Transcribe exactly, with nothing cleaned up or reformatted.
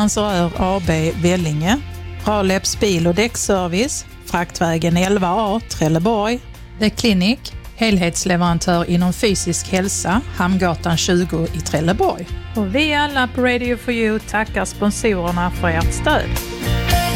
Leveranser A B Vellinge, Braleps bil- och däckservice, Fraktvägen elva A, Trelleborg, The Clinic, helhetsleverantör inom fysisk hälsa, Hamngatan tjugo i Trelleborg. Och vi alla på Radio for You tackar sponsorerna för ert stöd.